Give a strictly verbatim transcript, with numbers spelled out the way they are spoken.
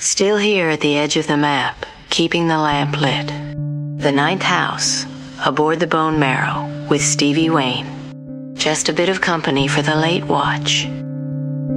Still here at the edge of the map, keeping the lamp lit. The ninth house, aboard the Bone Marrow, with Stevie Wayne. Just a bit of company for the late watch.